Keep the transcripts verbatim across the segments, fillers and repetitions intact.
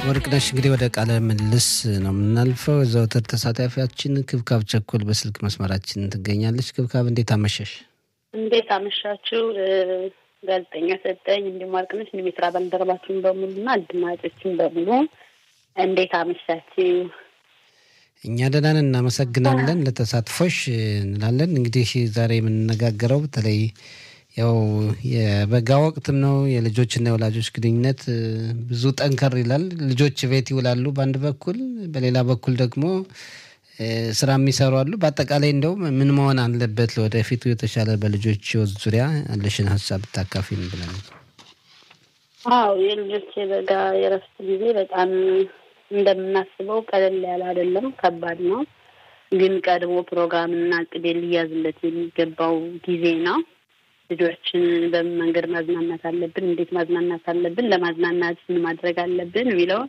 ወርቅነሽ እንግዲህ ወደ ቃለ ምልልስ ነው የምናልፈው። ዘውትር ተሳታፊያችን ክብካብ ቸኮል በስልክ መስመራችን ትገኛለች። ክብካብ እንዴት አመሸሽ? እንዴት አመሻችሁ? ጋዜጠኛ ሰጠኝ እንዲሁም ወርቅነሽ እንዲሁም የስራ ባልደረባችን በሙሉና አድማጮችን በሙሉ እንዴት አመሻችሁ? እኛ ደህና ነን፣ እናመሰግናለን ለተሳትፎሽ እንላለን። እንግዲህ ዛሬ የምንነጋገረው በተለይ ያው የበጋ ወቅትም ነው። የልጆችና የወላጆች ግንኙነት ብዙ ጠንከር ይላል። ልጆች ቤት ይውላሉ በአንድ በኩል፣ በሌላ በኩል ደግሞ ስራ የሚሰሩ አሉ። በአጠቃላይ እንደው ምን መሆን አለበት ለወደፊቱ የተሻለ በልጆች ህይወት ዙሪያ ያለሽን ሀሳብ ብታካፊን ብለን። አዎ የልጆች የበጋ የረፍት ጊዜ በጣም እንደምናስበው ቀለል ያለ አይደለም፣ ከባድ ነው። ግን ቀድሞ ፕሮግራምና እቅድ ሊያዝለት የሚገባው ጊዜ ነው። ልጆችን በምን መንገድ ማዝናናት አለብን፣ እንዴት ማዝናናት አለብን፣ ለማዝናናት ምን ማድረግ አለብን የሚለውን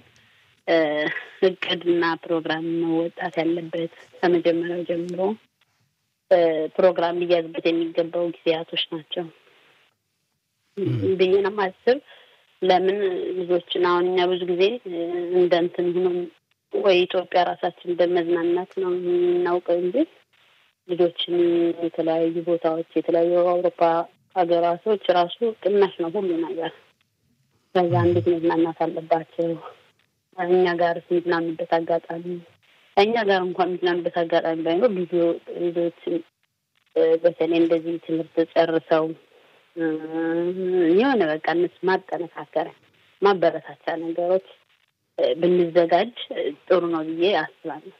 እቅድና ፕሮግራም መወጣት ያለበት ከመጀመሪያው ጀምሮ ፕሮግራም ሊያዝበት የሚገባው ጊዜያቶች ናቸው ብዬ ነው የማስብ። ለምን ልጆችን አሁን እኛ ብዙ ጊዜ እንደ እንትን ሆኖ ወይ ኢትዮጵያ ራሳችን በመዝናናት ነው የምናውቀው እንጂ ልጆችን የተለያዩ ቦታዎች የተለያዩ አውሮፓ ሀገራቶች ራሱ ቅናሽ ነው ሁሉ ነገር። በዛ እንዴት መዝናናት አለባቸው። እኛ ጋር የሚዝናኑበት አጋጣሚ እኛ ጋር እንኳን የሚዝናኑበት አጋጣሚ ባይኖር ብዙ ልጆች በተለይ እንደዚህ ትምህርት ጨርሰው የሆነ በቃ እነሱ ማጠነካከሪያ ማበረታቻ ነገሮች ብንዘጋጅ ጥሩ ነው ብዬ አስባለሁ።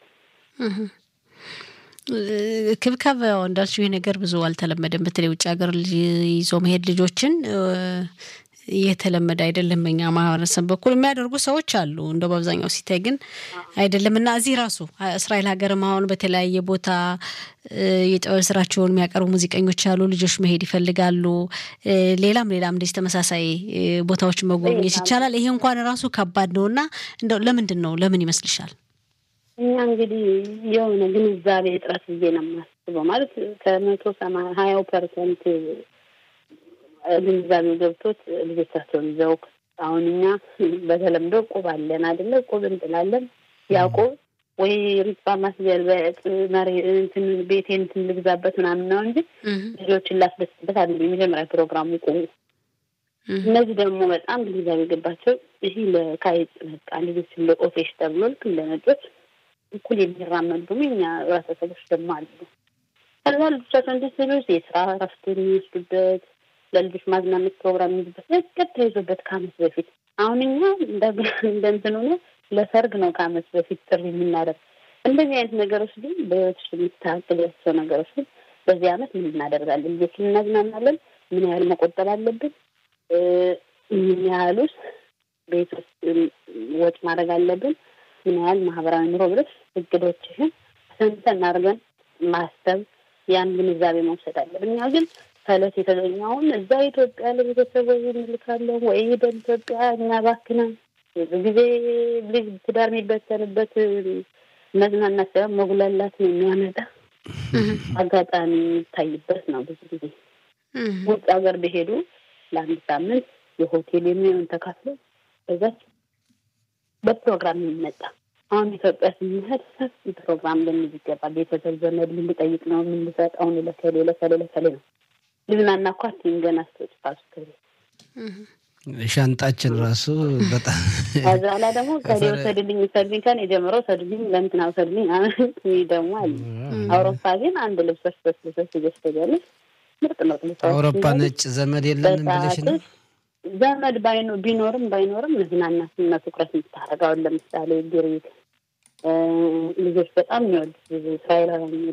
ክብካብ እንዳልሽው ይሄ ነገር ብዙ አልተለመደም። በተለይ ውጭ ሀገር ይዞ መሄድ ልጆችን የተለመደ አይደለም። በእኛ ማህበረሰብ በኩል የሚያደርጉ ሰዎች አሉ፣ እንደው በአብዛኛው ሲታይ ግን አይደለም። እና እዚህ ራሱ እስራኤል ሀገርም አሁን በተለያየ ቦታ የጥበብ ስራቸውን የሚያቀርቡ ሙዚቀኞች አሉ። ልጆች መሄድ ይፈልጋሉ። ሌላም ሌላም እንደዚህ ተመሳሳይ ቦታዎች መጎብኘት ይቻላል። ይሄ እንኳን ራሱ ከባድ ነውና እንደው ለምንድን ነው ለምን ይመስልሻል? እኛ እንግዲህ የሆነ ግንዛቤ እጥረት ብዬ ነው የማስበው። ማለት ከመቶ ሰማንያ ሀያው ፐርሰንት ግንዛቤው ገብቶት ልጆቻቸውን ይዘው አሁን እኛ በተለምዶ ቁብ አለን አይደለ? ቁብ እንጥላለን። ያዕቆብ ወይ ሪፋ ማስገልበጥ መሪ እንትን ቤቴን እንትን ልግዛበት ምናምን ነው እንጂ ልጆችን ላስደስትበት አይደለም የመጀመሪያ ፕሮግራሙ ቁብ። እነዚህ ደግሞ በጣም ግንዛቤ ገባቸው። ይሄ ለካይት በቃ ልጆችን ለኦፌሽ ተብሎ ልክ እንደነጮች እኩል የሚራመዱ እኛ ራሳሰቦች ደግሞ አሉ። ከዛ ልጆቻቸው እንዲስሉት የስራ እረፍት የሚወስዱበት ለልጆች ማዝናናት ፕሮግራም የሚይዙበት እቅድ ተይዞበት ከዓመት በፊት አሁን እኛ እንደንትን ሆነ ለሰርግ ነው ከዓመት በፊት ጥሪ የምናደርግ። እንደዚህ አይነት ነገሮች ግን በህይወት የምታቅላቸው ነገሮች ግን በዚህ ዓመት ምን እናደርጋለን? ልጆችን እናዝናናለን? ምን ያህል መቆጠብ አለብን? ምን ያህል ውስጥ ቤት ውስጥ ወጭ ማድረግ አለብን? ምን ያህል ማህበራዊ ኑሮ ብለሽ እቅዶችሽን ሰንተን አድርገን ማሰብ ያን ግንዛቤ መውሰድ አለብን። እኛ ግን ከዕለት የተገኘውን እዛ ኢትዮጵያ ለቤተሰቦች እንልካለን ወይ በኢትዮጵያ እኛ ባክነን ብዙ ጊዜ ልጅ ትዳር የሚበተንበት መዝናናት ሳይሆን መጉላላት ነው የሚያመጣ አጋጣሚ የሚታይበት ነው። ብዙ ጊዜ ውጭ ሀገር በሄዱ ለአንድ ሳምንት የሆቴል የሚሆን ተካፍሎ በዛች በፕሮግራም የሚመጣ አሁን ኢትዮጵያ ስንሄድ ሰፊ ፕሮግራም ልንይዝ ይገባል። ቤተሰብ ዘመድ ልንጠይቅ ነው የምንሰጠውን ለከሌ ለከሌ ለከሌ ነው ልዝናና እኮ ገና ስተጽፋሱ ሻንጣችን ራሱ በጣም አዛላ ደግሞ ከሌ ወሰድልኝ ወሰድልኝ ከኔ ጀምሮ ወሰድልኝ ለምንትና ወሰድልኝ አሁን ደግሞ አለ። አውሮፓ ግን አንድ ልብሶች በስልሶች ይገስተጋለች ምርጥ ነው። አውሮፓ ነጭ ዘመድ የለንም ብለሽ ነው? ዘመድ ባይኖ ቢኖርም ባይኖርም መዝናናትና ትኩረት የምታደርገው ለምሳሌ ግሪክ ልጆች በጣም የሚወዱት እስራኤላውያን